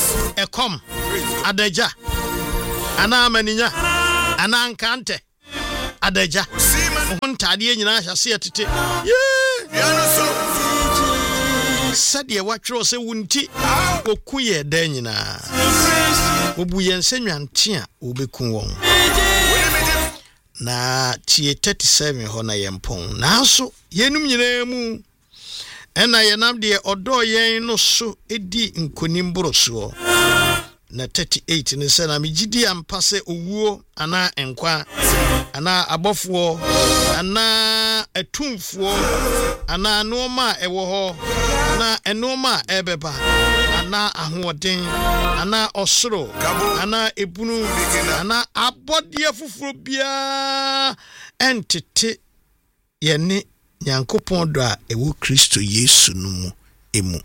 Ekom Adeja ana maninya ana nkante Adeja hontade nyina ahase atete Sadia watro se wunti okuye da nyina obu yensenwanti a obekun won na tie 37 ho na yempon na so yenum nyina mu ena yenam de odo yen no so edi nkonimboro so na 38 ne se na megidi ampase owuo ana enkwa ana abofo ana atumfo ana noma ewo ho na enoma ebeba ana ahoden ana osoro ana ebunu ana abodie fufuro bia entete yene Nyankopon do a ewo Kristo Yesu no mu emu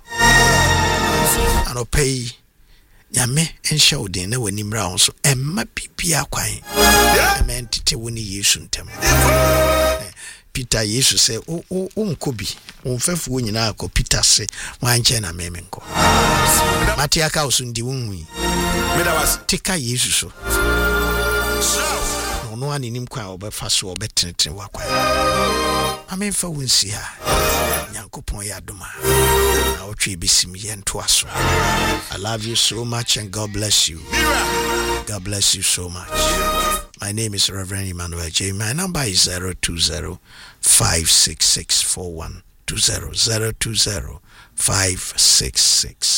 anopei Yame enhya odin na wani mra ho so emma bibia kwan emma entete woni Yesu ntem Peter Yesu se o nkobi o mfefu nyina akọ Peter se wanche na memenko Matia ka osundi wunwi tika Yesu so no ani nim kwa obefa so obeteneten wakwa amenfa wonsi ha Nyankopon ya doma na otwe besim ye nto aso I love you so much and God bless you. God bless you so much. My name is Reverend Emmanuel J. My number is 020-566-4120.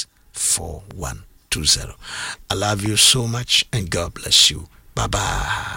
020-566-4120. I love you so much and God bless you. Bye-bye.